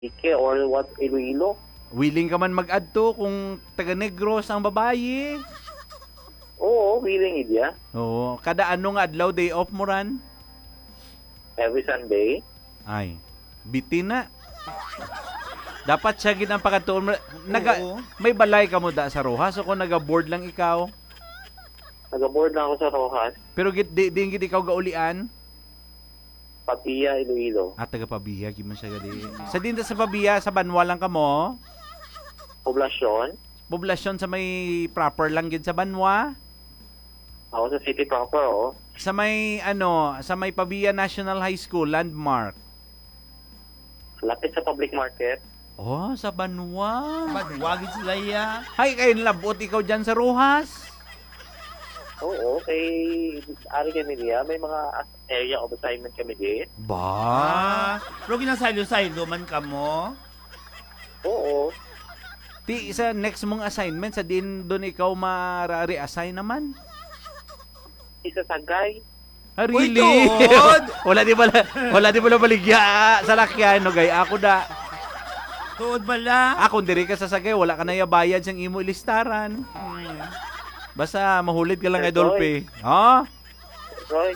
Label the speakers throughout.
Speaker 1: Ike or what, Iloilo?
Speaker 2: Willing ka man mag-adto kung taga-Negros ang babae.
Speaker 1: Oo, willing idya.
Speaker 2: Oo, kada ano nga adlaw day off mo ran?
Speaker 1: Every Sunday.
Speaker 2: Ay, bitin na. Dapat siya gid ang pagatuon. May balay ka mo da sa Rojas o kung naga-board lang ikaw?
Speaker 1: Naga-board lang ako sa Rojas.
Speaker 2: Pero di gid ikaw gaulian?
Speaker 1: Papiya, Iloilo.
Speaker 2: Taga Pabiya, gid man siya gali. Sa dinta sa Pabiya, sa Banwa lang ka mo?
Speaker 1: Poblasyon.
Speaker 2: Poblasyon sa may proper lang gid sa Banwa?
Speaker 1: Ako sa city proper, oh.
Speaker 2: Sa may sa may Pabiya National High School, landmark.
Speaker 1: Lapit sa public market.
Speaker 2: Oh, sa Banwa.
Speaker 3: Magwagid sila ya.
Speaker 2: Hay, kayo labot ikaw dyan sa Rojas.
Speaker 1: Oo, kay Ari kami niya, may mga area of assignment kami din.
Speaker 2: Ba?
Speaker 3: Pero ginasaylo-saylo man ka mo?
Speaker 1: Oo.
Speaker 2: Ti sa next mong assignment sa din doon ikaw ma-reassign naman.
Speaker 1: Isa sagay.
Speaker 2: Really?
Speaker 3: Uy, tuod!
Speaker 2: wala di bala baligya sa lakyan no gay ako da.
Speaker 3: Tuod bala.
Speaker 2: Kung diri ka sa sagay wala ka na yabayad sang imo ilistaran. Basta mahulid ka lang kay Dolphy. Ha?
Speaker 1: Roy,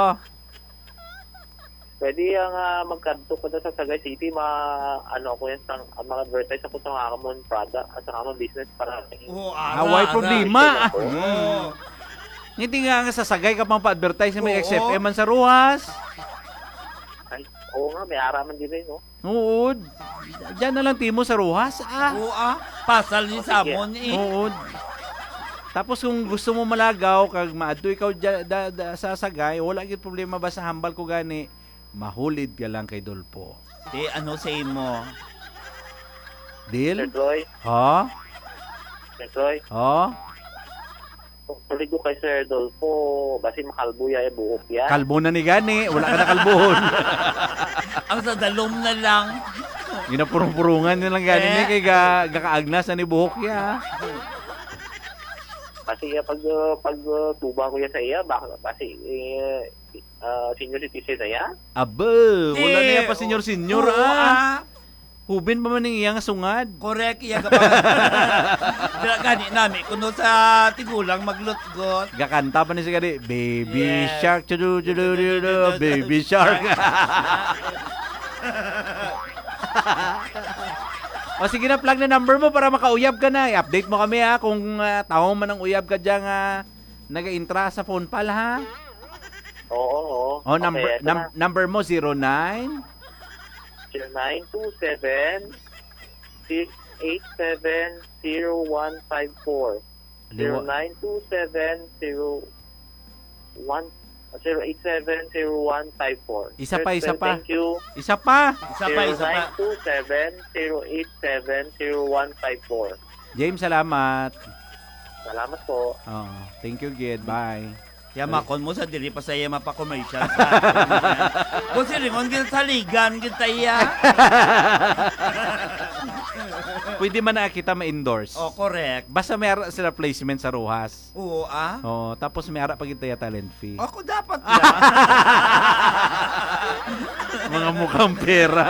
Speaker 1: pwede ang magkanto ko na sa Sagay City, ako yan, mag-advertise ako sa mga kamon product at sa kamon business para
Speaker 2: away problema.
Speaker 3: Oo.
Speaker 2: Hindi nga sa sagay ka pang pa-advertise may XFM man sa Ruas.
Speaker 1: Ay, oo nga, may araman din rin, no?
Speaker 2: Oo. Diyan na lang timo sa Ruas.
Speaker 3: Oo, pasal ni Samon eh.
Speaker 2: Oo. Tapos kung gusto mo malagaw, kag maadto ikaw sa sagay, wala gid problema ba sa hambal ko gani. Mahulid ka lang kay Dolpo.
Speaker 3: Ano sa imo?
Speaker 2: Deal?
Speaker 1: Sir Troy?
Speaker 2: Ha?
Speaker 1: Sir Troy?
Speaker 2: Ha?
Speaker 1: Tulig ko kay Sir Dolfo, basi makalbo ya buhok yan.
Speaker 2: Kalbo na ni gani, wala ka na kalbohon.
Speaker 3: Ang sa dalom na lang.
Speaker 2: Ginapurong-purungan nilang gani ni kay gakaagnas na ni buhok ya.
Speaker 1: Kasi pag tuba ko ya sa iya, basi senior citizen na ya.
Speaker 2: Aba, wala na yan pa senior. Hubin pa man ng iyang sungad.
Speaker 3: Correct, iya kapag. Gani nami, kuno sa tigulang maglutgot.
Speaker 2: Gakanta pa ni si Gadi, Baby Shark, Baby Shark. O sige na, plug na number mo para makauyab ka na. I-update mo kami kung tao man ang uyab ka dyan nag-intra sa phone pal ha.
Speaker 1: Oo.
Speaker 2: O number mo 09
Speaker 1: 0927 687 0154 0927 0870154.
Speaker 2: Isa pa.
Speaker 1: Thank you.
Speaker 2: Isa pa.
Speaker 1: 0927-087-0154.
Speaker 2: James, salamat.
Speaker 1: Salamat po.
Speaker 2: Thank you, Gid. Bye.
Speaker 3: Yamakon mo sa diri pa sa yama pa commercial sa. Kung si Ringon kita saligan kita iya.
Speaker 2: Pwede man na kita ma-endorse.
Speaker 3: Correct.
Speaker 2: Basta may ara sila placement sa Rojas.
Speaker 3: Oo,
Speaker 2: tapos may ara pa kita ya talent fee.
Speaker 3: Ako dapat na.
Speaker 2: Mga mukhang pera.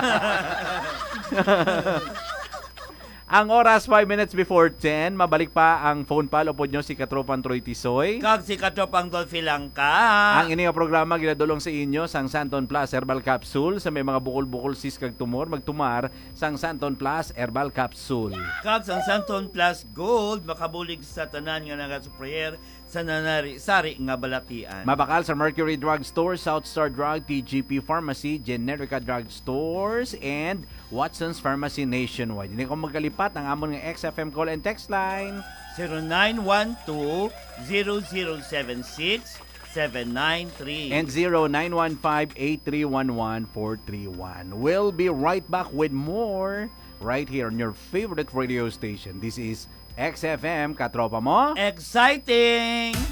Speaker 2: Ang oras 5 minutes before 10, mabalik pa ang phone pal upod nyo si Katropang Troy Tisoy.
Speaker 3: Kag si Katropang Dolphy Langka.
Speaker 2: Ang ini nga programa ginadulong sa inyo sang Santon Plus Herbal Capsule sa may mga bukol-bukol sis kag tumor magtumar sang Santon Plus Herbal Capsule.
Speaker 3: Kag sang Santon Plus Gold makabulig sa tanan nga nagasprayer sa nanari-sari nga balatian.
Speaker 2: Mabakal sa Mercury Drug Store, South Star Drug, TGP Pharmacy, Generica Drug Stores, and Watson's Pharmacy nationwide. Hindi ko magkalipat ang amon ng XFM call and text line
Speaker 3: 0912-0076-793
Speaker 2: and 0915-8311431. We'll be right back with more right here on your favorite radio station. This is XFM, katropa mo.
Speaker 3: Exciting!